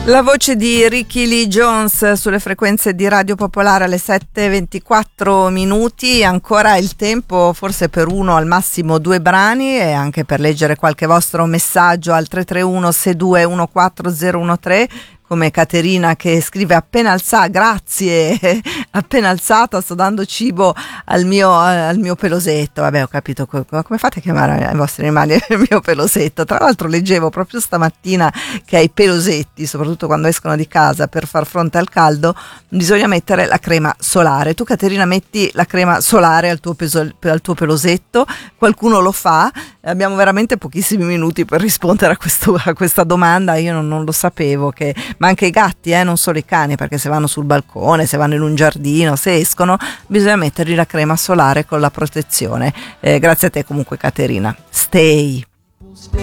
La voce di Ricky Lee Jones sulle frequenze di Radio Popolare alle 7:24. Ancora il tempo forse per uno, al massimo due brani, e anche per leggere qualche vostro messaggio al 331 62 14013, come Caterina che scrive: appena alzata, grazie, appena alzata sto dando cibo al mio pelosetto. Vabbè, ho capito, come fate a chiamare i vostri animali il mio pelosetto? Tra l'altro leggevo proprio stamattina che ai pelosetti, soprattutto quando escono di casa per far fronte al caldo, bisogna mettere la crema solare. Tu, Caterina, metti la crema solare al tuo pelosetto? Qualcuno lo fa? Abbiamo veramente pochissimi minuti per rispondere a questa domanda. Io non lo sapevo, ma anche i gatti, non solo i cani, perché se vanno sul balcone, se vanno in un giardino, se escono, bisogna mettergli la crema solare con la protezione. Grazie a te comunque, Caterina. Stay.